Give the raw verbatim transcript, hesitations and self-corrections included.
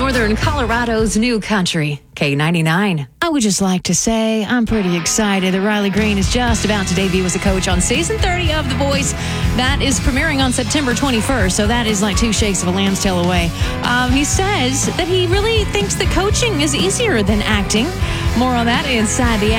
Northern Colorado's new country, K ninety-nine. I would just like to say I'm pretty excited that Riley Green is just about to debut as a coach on season thirty of The Voice. That is premiering on September twenty-first, so that is like two shakes of a lamb's tail away. Um, he says that he really thinks that coaching is easier than acting. More on that inside the